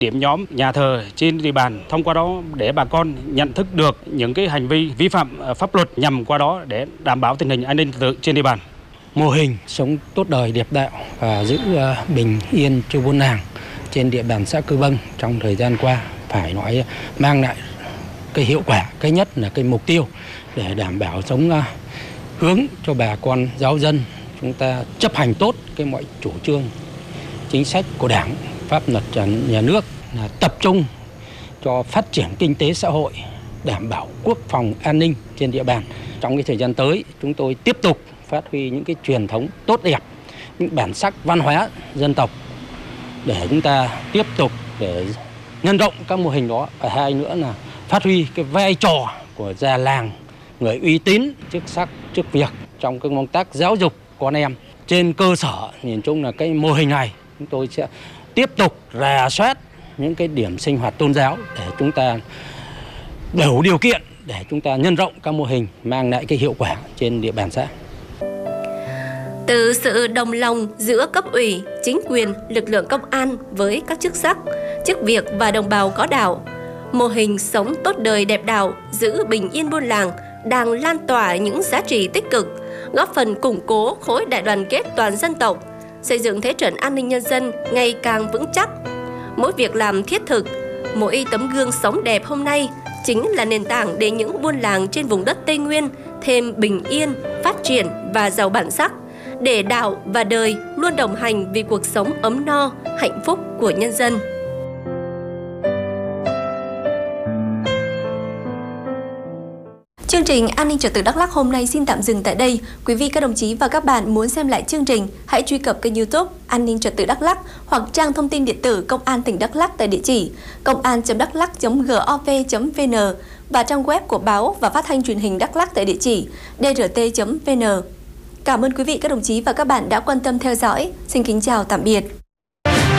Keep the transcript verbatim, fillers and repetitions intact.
điểm nhóm nhà thờ trên địa bàn, thông qua đó để bà con nhận thức được những cái hành vi vi phạm pháp luật, nhằm qua đó để đảm bảo tình hình an ninh trật tự trên địa bàn. Mô hình sống tốt đời đẹp đạo và giữ bình yên cho buôn làng trên địa bàn xã Cư Bâng trong thời gian qua phải nói mang lại cái hiệu quả, cái nhất là cái mục tiêu để đảm bảo sống hướng cho bà con giáo dân chúng ta chấp hành tốt cái mọi chủ trương chính sách của Đảng, pháp luật nhà nước, là tập trung cho phát triển kinh tế xã hội, đảm bảo quốc phòng an ninh trên địa bàn. Trong cái thời gian tới, chúng tôi tiếp tục phát huy những cái truyền thống tốt đẹp, những bản sắc văn hóa dân tộc để chúng ta tiếp tục để nhân rộng các mô hình đó. Và hai nữa là phát huy cái vai trò của già làng, người uy tín, chức sắc, chức việc trong cái công tác giáo dục con em. Trên cơ sở nhìn chung là cái mô hình này chúng tôi sẽ tiếp tục rà soát những cái điểm sinh hoạt tôn giáo để chúng ta đủ điều kiện để chúng ta nhân rộng các mô hình mang lại cái hiệu quả trên địa bàn xã. Từ sự đồng lòng giữa cấp ủy, chính quyền, lực lượng công an với các chức sắc, chức việc và đồng bào có đạo, mô hình sống tốt đời đẹp đạo, giữ bình yên buôn làng đang lan tỏa những giá trị tích cực, góp phần củng cố khối đại đoàn kết toàn dân tộc, xây dựng thế trận an ninh nhân dân ngày càng vững chắc. Mỗi việc làm thiết thực, mỗi tấm gương sống đẹp hôm nay chính là nền tảng để những buôn làng trên vùng đất Tây Nguyên thêm bình yên, phát triển và giàu bản sắc, để đạo và đời luôn đồng hành vì cuộc sống ấm no, hạnh phúc của nhân dân. Chương trình An ninh trật tự Đắk Lắk hôm nay xin tạm dừng tại đây. Quý vị, các đồng chí và các bạn muốn xem lại chương trình, hãy truy cập kênh YouTube An ninh trật tự Đắk Lắk hoặc trang thông tin điện tử Công an tỉnh Đắk Lắk tại địa chỉ công an chấm đắk lắk chấm gov chấm vn và trang web của báo và phát thanh truyền hình Đắk Lắk tại địa chỉ d r t chấm vn. Cảm ơn quý vị, các đồng chí và các bạn đã quan tâm theo dõi. Xin kính chào tạm biệt.